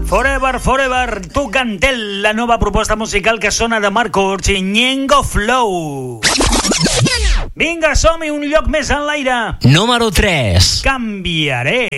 Forever, Forever, Tu Cantel, la nova proposta musical que sona de Marcos i Ñengo Flow. Vinga, som-hi, un lloc més en l'aire. Número 3. Canviaré.